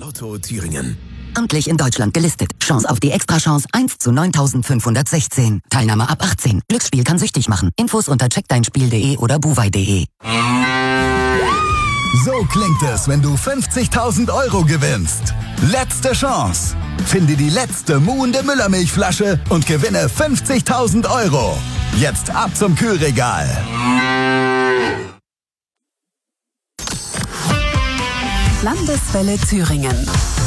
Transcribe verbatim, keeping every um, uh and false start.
Lotto Thüringen. Amtlich in Deutschland gelistet. Chance auf die Extrachance eins zu neuntausendfünfhundertsechzehn. Teilnahme ab achtzehn. Glücksspiel kann süchtig machen. Infos unter check dein spiel punkt de oder buwei punkt de. So klingt es, wenn du fünfzigtausend Euro gewinnst. Letzte Chance. Finde die letzte muhende Müllermilchflasche und gewinne fünfzigtausend Euro. Jetzt ab zum Kühlregal. Landeswelle Thüringen.